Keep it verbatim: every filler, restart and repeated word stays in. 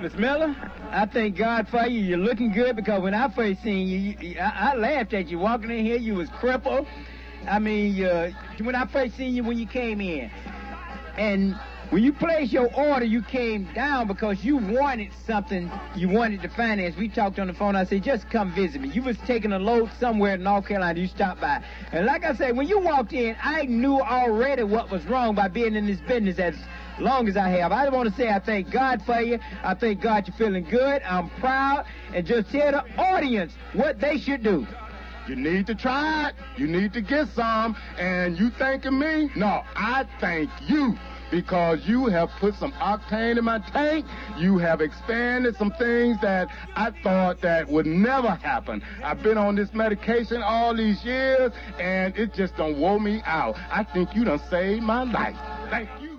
Miss Miller, I thank God for you. You're looking good because when I first seen you, you, you I, I laughed at you walking in here. You was crippled. I mean, uh, when I first seen you when you came in. And when you placed your order, you came down because you wanted something. You wanted to finance. We talked on the phone. I said, just come visit me. You was taking a load somewhere in North Carolina. You stopped by. And like I said, when you walked in, I knew already what was wrong by being in this business as long as I have. I want to say I thank God for you. I thank God you're feeling good. I'm proud. And just tell the audience what they should do. You need to try it. You need to get some. And you thanking me? No, I thank you. Because you have put some octane in my tank. You have expanded some things that I thought that would never happen. I've been on this medication all these years, and it just done wore me out. I think you done saved my life. Thank you.